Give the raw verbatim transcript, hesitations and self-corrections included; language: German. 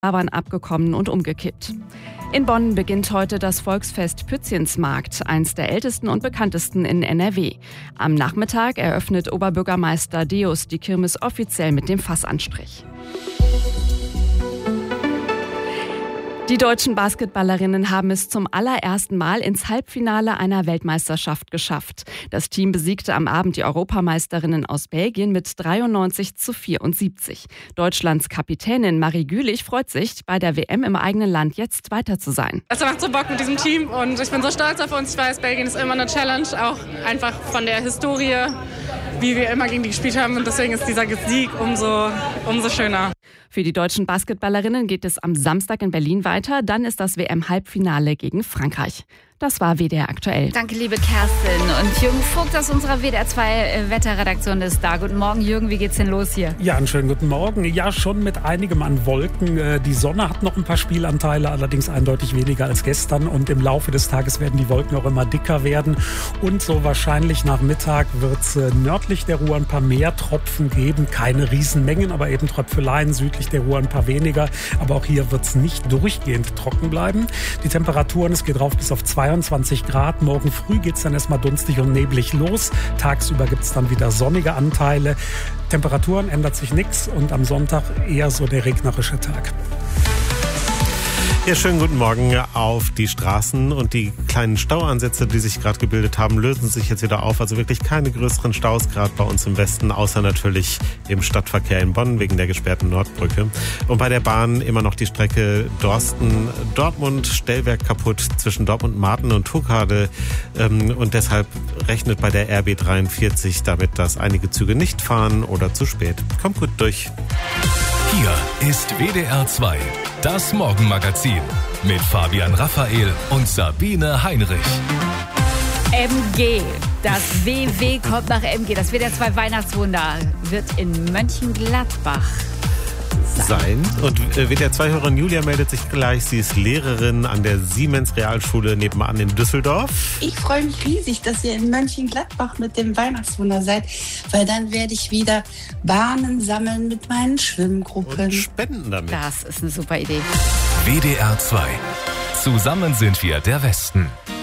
Fahrbahn abgekommen und umgekippt. In Bonn beginnt heute das Volksfest Pützinsmarkt, eins der ältesten und bekanntesten in N R W. Am Nachmittag eröffnet Oberbürgermeister Deus die Kirmes offiziell mit dem Fassanstrich. Die deutschen Basketballerinnen haben es zum allerersten Mal ins Halbfinale einer Weltmeisterschaft geschafft. Das Team besiegte am Abend die Europameisterinnen aus Belgien mit dreiundneunzig zu vierundsiebzig. Deutschlands Kapitänin Marie Gülich freut sich, bei der W M im eigenen Land jetzt weiter zu sein. Es macht so Bock mit diesem Team und ich bin so stolz auf uns. Ich weiß, Belgien ist immer eine Challenge, auch einfach von der Historie, wie wir immer gegen die gespielt haben. Und deswegen ist dieser Sieg umso, umso schöner. Für die deutschen Basketballerinnen geht es am Samstag in Berlin weiter. Dann ist das W M-Halbfinale gegen Frankreich. Das war W D R aktuell. Danke, liebe Kerstin. Und Jürgen Vogt aus unserer W D R zwei Wetterredaktion ist da. Guten Morgen, Jürgen. Wie geht's denn los hier? Ja, einen schönen guten Morgen. Ja, schon mit einigem an Wolken. Die Sonne hat noch ein paar Spielanteile, allerdings eindeutig weniger als gestern. Und im Laufe des Tages werden die Wolken auch immer dicker werden. Und so wahrscheinlich nach Mittag wird es nördlich der Ruhr ein paar mehr Tropfen geben. Keine Riesenmengen, aber eben Tröpfeleien. Südlich der Ruhr ein paar weniger. Aber auch hier wird es nicht durchgehend trocken bleiben. Die Temperaturen, es geht rauf bis auf zweiundzwanzig Grad. Morgen früh geht es dann erstmal dunstig und neblig los. Tagsüber gibt es dann wieder sonnige Anteile. Temperaturen ändert sich nichts und am Sonntag eher so der regnerische Tag. Ja, schönen guten Morgen auf die Straßen und die kleinen Stauansätze, die sich gerade gebildet haben, lösen sich jetzt wieder auf. Also wirklich keine größeren Staus gerade bei uns im Westen, außer natürlich im Stadtverkehr in Bonn wegen der gesperrten Nordbrücke. Und bei der Bahn immer noch die Strecke Dorsten-Dortmund, Stellwerk kaputt zwischen Dortmund-Marten und Tuckade. Und deshalb rechnet bei der R B dreiundvierzig damit, dass einige Züge nicht fahren oder zu spät. Kommt gut durch. Hier ist W D R zwei, das Morgenmagazin mit Fabian Raphael und Sabine Heinrich. M G, das W W kommt nach M G. Das W D R zwei Weihnachtswunder wird in Mönchengladbach sein. Und W D R zwei-Hörerin Julia meldet sich gleich. Sie ist Lehrerin an der Siemens-Realschule nebenan in Düsseldorf. Ich freue mich riesig, dass ihr in Mönchengladbach mit dem Weihnachtswunder seid, weil dann werde ich wieder Bahnen sammeln mit meinen Schwimmgruppen. Und spenden damit. Das ist eine super Idee. W D R zwei. Zusammen sind wir der Westen.